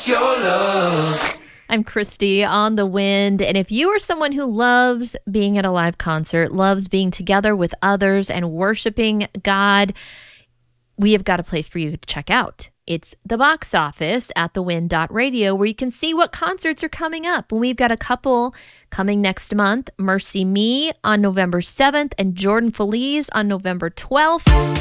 your love. I'm Christy on The Wind, and if you are someone who loves being at a live concert, loves being together with others and worshiping God, we have got a place for you to check out. It's the box office at thewind.radio, where you can see what concerts are coming up. And we've got a couple coming next month. Mercy Me on November 7th and Jordan Feliz on November 12th.